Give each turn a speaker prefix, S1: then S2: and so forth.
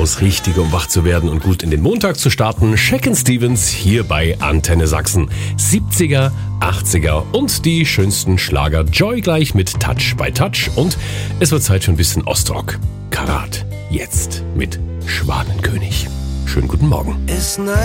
S1: Durchaus richtige, um wach zu werden und gut in den Montag zu starten. Shakin' Stevens hier bei Antenne Sachsen. 70er, 80er und die schönsten Schlager. Joy gleich mit Touch by Touch. Und es wird Zeit für ein bisschen Ostrock. Karat, jetzt mit Schwanenkönig. Schönen guten Morgen.